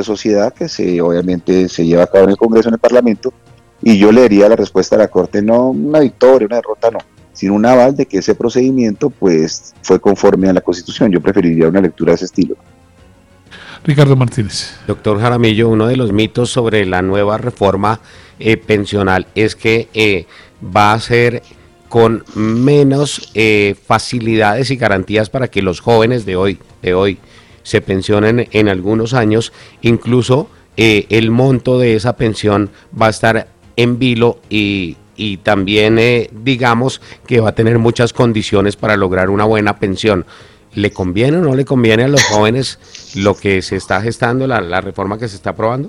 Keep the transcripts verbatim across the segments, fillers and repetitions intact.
sociedad que se obviamente se lleva a cabo en el Congreso, en el Parlamento, y yo leería la respuesta de la Corte, no una victoria, una derrota, no, sino un aval de que ese procedimiento pues fue conforme a la Constitución. Yo preferiría una lectura de ese estilo. Ricardo Martínez. Doctor Jaramillo, uno de los mitos sobre la nueva reforma eh, pensional es que eh, va a ser con menos eh, facilidades y garantías para que los jóvenes de hoy, de hoy se pensionen en algunos años. Incluso eh, el monto de esa pensión va a estar en vilo y, y también eh, digamos que va a tener muchas condiciones para lograr una buena pensión. ¿Le conviene o no le conviene a los jóvenes lo que se está gestando, la, la reforma que se está aprobando?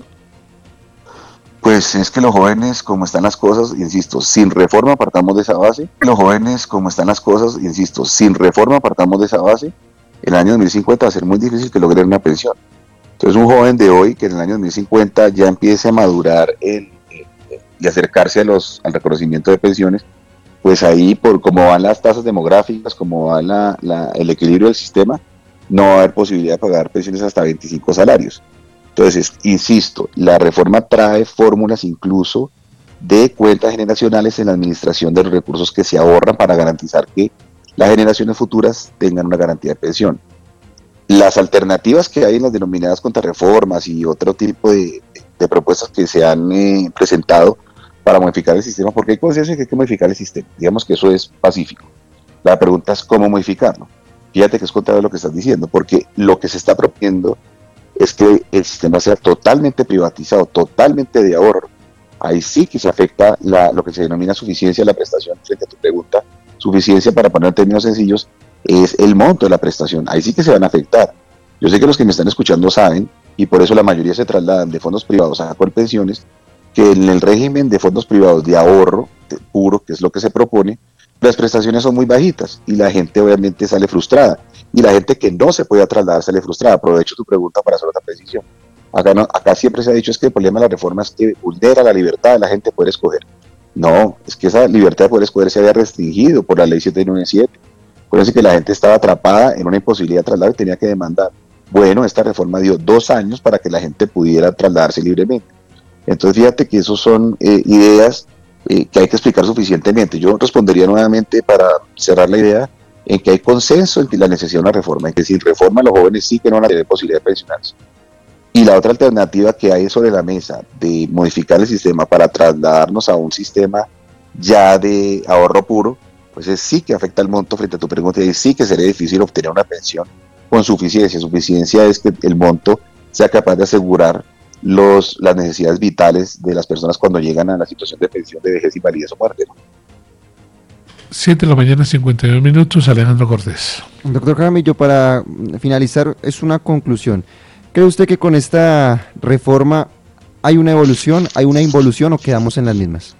Pues es que los jóvenes, como están las cosas, insisto, sin reforma partamos de esa base. Los jóvenes, como están las cosas, insisto, sin reforma partamos de esa base. En el año dos mil cincuenta va a ser muy difícil que logren una pensión. Entonces un joven de hoy que en el año dos mil cincuenta ya empiece a madurar el, el, el, y acercarse a los, al reconocimiento de pensiones, pues ahí, por cómo van las tasas demográficas, cómo va la, la, el equilibrio del sistema, no va a haber posibilidad de pagar pensiones hasta veinticinco salarios. Entonces, insisto, la reforma trae fórmulas incluso de cuentas generacionales en la administración de los recursos que se ahorran para garantizar que las generaciones futuras tengan una garantía de pensión. Las alternativas que hay en las denominadas contrarreformas y otro tipo de, de propuestas que se han eh, presentado para modificar el sistema, porque hay consenso en que hay que modificar el sistema, digamos que eso es pacífico. La pregunta es cómo modificarlo. Fíjate que es contrario a lo que estás diciendo, porque lo que se está proponiendo es que el sistema sea totalmente privatizado, totalmente de ahorro. Ahí sí que se afecta la, lo que se denomina suficiencia de la prestación. Frente a tu pregunta, suficiencia, para poner en términos sencillos, es el monto de la prestación. Ahí sí que se van a afectar. Yo sé que los que me están escuchando saben, y por eso la mayoría se trasladan de fondos privados a Colpensiones, que en el régimen de fondos privados de ahorro de puro, que es lo que se propone, las prestaciones son muy bajitas y la gente obviamente sale frustrada. Y la gente que no se puede trasladar sale frustrada. Aprovecho tu pregunta para hacer otra precisión. Acá, no, acá siempre se ha dicho es que el problema de la reforma es que vulnera la libertad de la gente de poder escoger. No, es que esa libertad de poder escoger se había restringido por la ley setecientos noventa y siete. Por eso es que la gente estaba atrapada en una imposibilidad de trasladar y tenía que demandar. Bueno, esta reforma dio dos años para que la gente pudiera trasladarse libremente. Entonces fíjate que esos son eh, ideas eh, que hay que explicar suficientemente. Yo respondería nuevamente, para cerrar la idea, en que hay consenso en la necesidad de una reforma, en que sin reforma los jóvenes sí que no van a tener posibilidad de pensionarse. Y la otra alternativa que hay sobre la mesa de modificar el sistema para trasladarnos a un sistema ya de ahorro puro, pues es sí que afecta el monto. Frente a tu pregunta, y sí que sería difícil obtener una pensión con suficiencia. Suficiencia es que el monto sea capaz de asegurar los, las necesidades vitales de las personas cuando llegan a la situación de pensión, de vejez, invalidez o muerte, ¿no? siete de la mañana, cincuenta y dos minutos, Alejandro Cortés. Doctor Jaramillo, para finalizar, es una conclusión. ¿Cree usted que con esta reforma hay una evolución, hay una involución o quedamos en las mismas?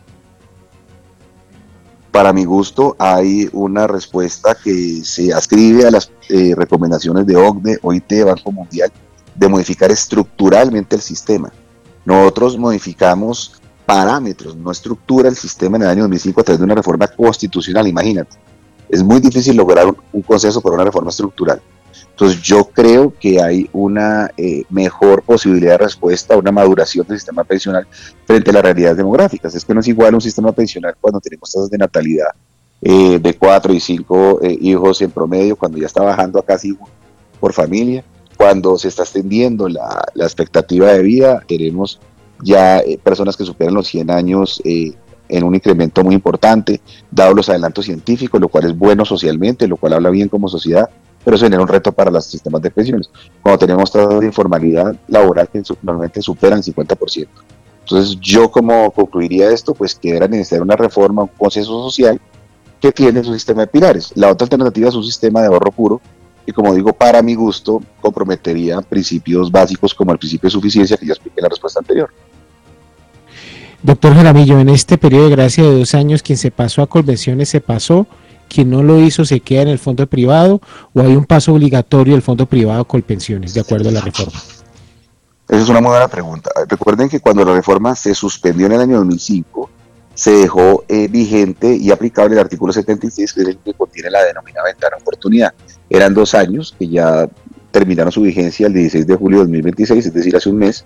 Para mi gusto, hay una respuesta que se ascribe a las eh, recomendaciones de O C D E, O I T, Banco Mundial, de modificar estructuralmente el sistema. Nosotros modificamos parámetros, no estructura el sistema en el año dos mil cinco a través de una reforma constitucional, imagínate. Es muy difícil lograr un, un consenso por una reforma estructural. Entonces yo creo que hay una eh, mejor posibilidad de respuesta, una maduración del sistema pensional frente a las realidades demográficas. Es que no es igual un sistema pensional cuando tenemos tasas de natalidad eh, de cuatro y cinco eh, hijos en promedio, cuando ya está bajando a casi uno por familia, cuando se está extendiendo la, la expectativa de vida, tenemos ya eh, personas que superan los cien años eh, en un incremento muy importante, dado los adelantos científicos, lo cual es bueno socialmente, lo cual habla bien como sociedad, pero eso genera un reto para los sistemas de pensiones. Cuando tenemos tasas de informalidad laboral que normalmente superan el cincuenta por ciento. Entonces yo como concluiría esto, pues que era necesaria una reforma, un consenso social que tiene su sistema de pilares. La otra alternativa es un sistema de ahorro puro, y como digo, para mi gusto, comprometería principios básicos como el principio de suficiencia, que ya expliqué en la respuesta anterior. Doctor Jaramillo, en este periodo de gracia de dos años, quien se pasó a Colpensiones se pasó, quien no lo hizo se queda en el fondo privado, o hay un paso obligatorio del fondo privado a Colpensiones, de acuerdo a la reforma. Esa es una muy buena pregunta. Recuerden que cuando la reforma se suspendió en el año dos mil cinco, se dejó eh, vigente y aplicable el artículo setenta y seis, que es el que contiene la denominada ventana de oportunidad. Eran dos años que ya terminaron su vigencia el dieciséis de julio de dos mil veintiséis, es decir, hace un mes,